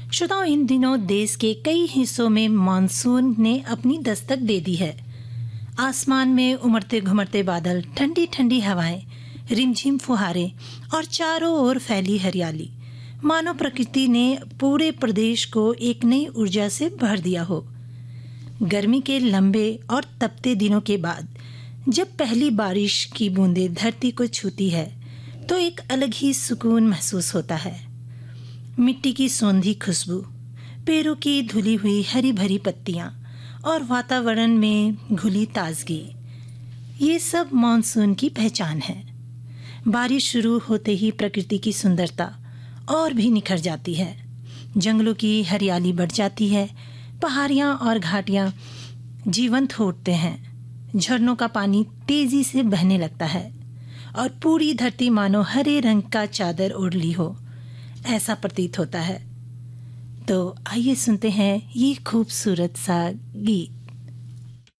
श्रोताओं, इन दिनों देश के कई हिस्सों में मानसून ने अपनी दस्तक दे दी है। आसमान में उमड़ते घुमड़ते बादल, ठंडी ठंडी हवाएं, रिमझिम फुहारे और चारों ओर फैली हरियाली, मानो प्रकृति ने पूरे प्रदेश को एक नई ऊर्जा से भर दिया हो। गर्मी के लंबे और तपते दिनों के बाद जब पहली बारिश की बूंदें धरती को छूती है तो एक अलग ही सुकून महसूस होता है। मिट्टी की सौंधी खुशबू, पेड़ों की धुली हुई हरी भरी पत्तियां और वातावरण में घुली ताजगी, ये सब मानसून की पहचान है। बारिश शुरू होते ही प्रकृति की सुंदरता और भी निखर जाती है। जंगलों की हरियाली बढ़ जाती है, पहाड़ियां और घाटियां जीवंत हो उठते हैं, झरनों का पानी तेजी से बहने लगता है और पूरी धरती मानो हरे रंग का चादर ओढ़ ली हो, ऐसा प्रतीत होता है। तो आइए सुनते हैं ये खूबसूरत सा गीत।